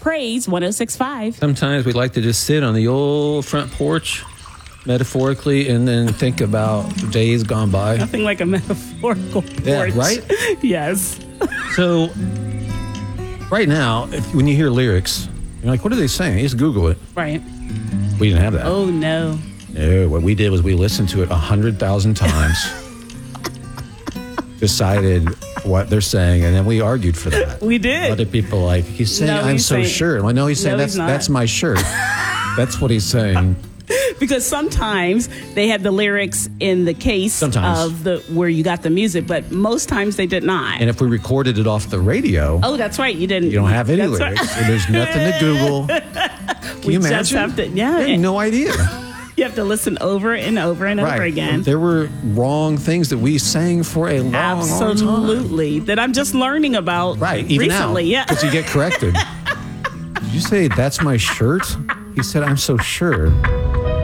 Praise 106.5. Sometimes we like to just sit on the old front porch, metaphorically, and then think about days gone by. Nothing like a metaphorical porch. Yeah, right? Yes. So, right now, when you hear lyrics, you're like, what are they saying? You just Google it. Right. We didn't have that. Oh, no. No, what we did was we listened to it 100,000 times, decided what they're saying, and then we argued for that. We did. Other people like, he's saying, No, I'm he's so saying- sure. Well, no, he's saying, No, he's not. that's my shirt. That's what he's saying. Because sometimes they had the lyrics in the case Sometimes. of the where you got the music, but most times they did not. And if we recorded it off the radio, Oh, that's right. You didn't. you don't have any that's lyrics. right. So there's nothing to Google. Can We you just imagine? have to- yeah, I had and- no idea. You have to listen over and over and over again. There were wrong things that we sang for a long, long time. Absolutely. That I'm just learning about Right, even recently. now. Yeah. Because you get corrected. Did you say, that's my shirt? He said, I'm so sure.